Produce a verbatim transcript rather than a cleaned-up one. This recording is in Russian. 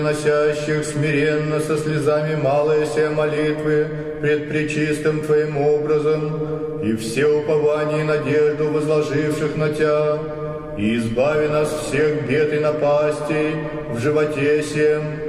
приносящих смиренно со слезами малые сия молитвы пред пречистым Твоим образом, и все упования и надежду возложивших на Тя, и избави нас всех бед и напастей в животе сем,